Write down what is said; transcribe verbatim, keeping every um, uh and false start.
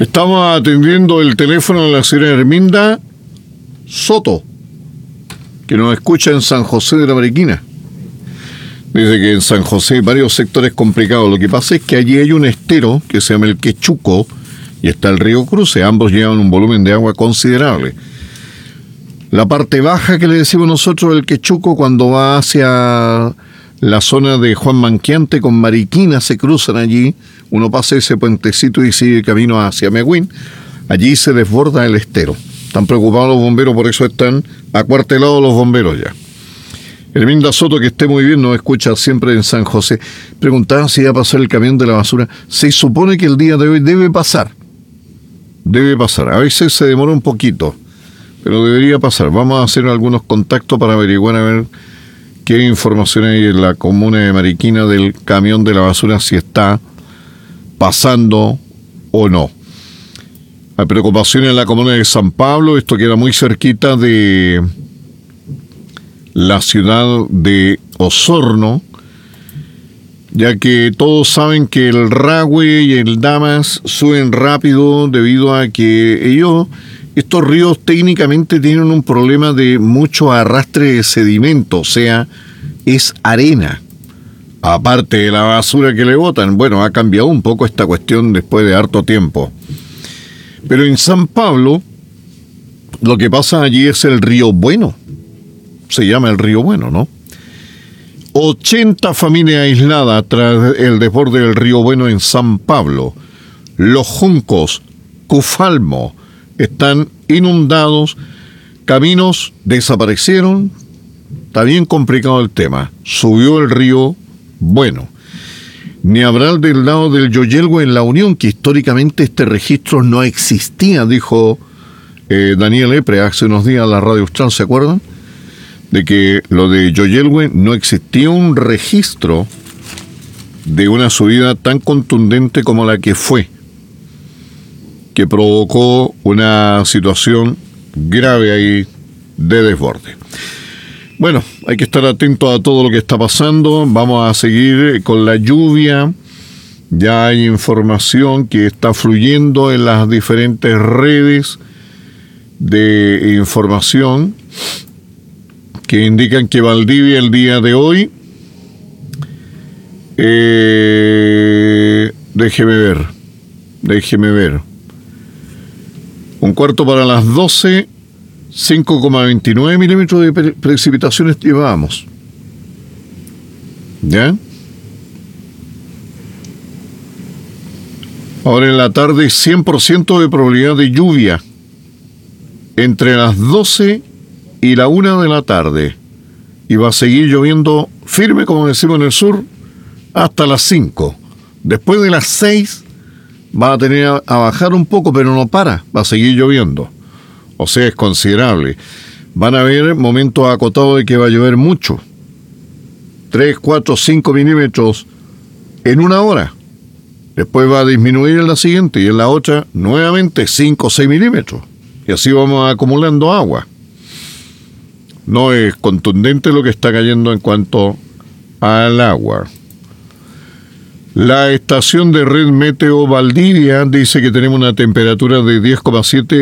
Estamos atendiendo el teléfono de la señora Herminda Soto, que nos escucha en San José de la Mariquina. Dice que en San José hay varios sectores complicados. Lo que pasa es que allí hay un estero que se llama el Quechuco y está el río Cruce. Ambos llevan un volumen de agua considerable. La parte baja que le decimos nosotros del Quechuco, cuando va hacia la zona de Juan Manqueante con Mariquina, se cruzan allí. Uno pasa ese puentecito y sigue camino hacia Mehuín. Allí se desborda el estero. Están preocupados los bomberos, por eso están acuartelados los bomberos ya. Herminda Soto, que esté muy bien, nos escucha siempre en San José. Preguntaba si iba a pasar el camión de la basura. Se supone que el día de hoy debe pasar. Debe pasar. A veces se demora un poquito, pero debería pasar. Vamos a hacer algunos contactos para averiguar a ver qué información hay en la comuna de Mariquina del camión de la basura, si está pasando o no. Hay preocupación en la comuna de San Pablo. Esto queda muy cerquita de la ciudad de Osorno, ya que todos saben que el Rahue y el Damas suben rápido debido a que ellos, estos ríos técnicamente tienen un problema de mucho arrastre de sedimento, o sea, es arena, aparte de la basura que le botan. Bueno, ha cambiado un poco esta cuestión después de harto tiempo. Pero en San Pablo, lo que pasa allí es el río Bueno. Se llama el río Bueno, ¿no? ochenta familias aisladas tras el desborde del río Bueno en San Pablo. Los Juncos, Cufalmo, están inundados. Caminos desaparecieron. Está bien complicado el tema. Subió el río Bueno. Ni hablar del lado del Yoyelgue en La Unión, que históricamente este registro no existía, dijo eh, Daniel Epre hace unos días a la Radio Austral, ¿se acuerdan? De que lo de Yoyelgue no existía un registro de una subida tan contundente como la que fue, que provocó una situación grave ahí de desborde. Bueno, hay que estar atentos a todo lo que está pasando. Vamos a seguir con la lluvia. Ya hay información que está fluyendo en las diferentes redes de información que indican que Valdivia el día de hoy, eh, déjeme ver, déjeme ver, un cuarto para las doce, cinco coma veintinueve milímetros de pre- precipitaciones llevamos. ¿Ya? Ahora en la tarde, cien por ciento de probabilidad de lluvia entre las doce y la una de la tarde, y va a seguir lloviendo firme, como decimos en el sur, hasta las cinco. Después de las seis va a tener a, a bajar un poco, pero no para, va a seguir lloviendo. O sea, es considerable. Van a haber momentos acotados de que va a llover mucho, tres, cuatro, cinco milímetros en una hora. Después va a disminuir en la siguiente, y en la otra nuevamente cinco o seis milímetros, y así vamos acumulando agua. No es contundente lo que está cayendo en cuanto al agua. La estación de Red Meteo Valdivia dice que tenemos una temperatura de diez coma siete